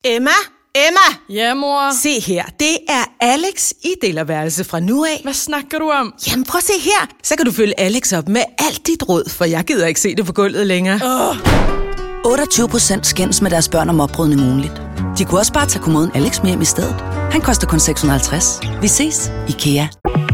Emma? Ja, mor? Se her, det er Alex i delerværelse fra nu af. Hvad snakker du om? Jamen prøv at se her, så kan du følge Alex op med alt dit råd, for jeg gider ikke se det på gulvet længere. 28% skændes med deres børn om opbrydning ugenligt. De kunne også bare tage kommoden Alex med hjem i stedet. Han koster kun 650. Vi ses, IKEA.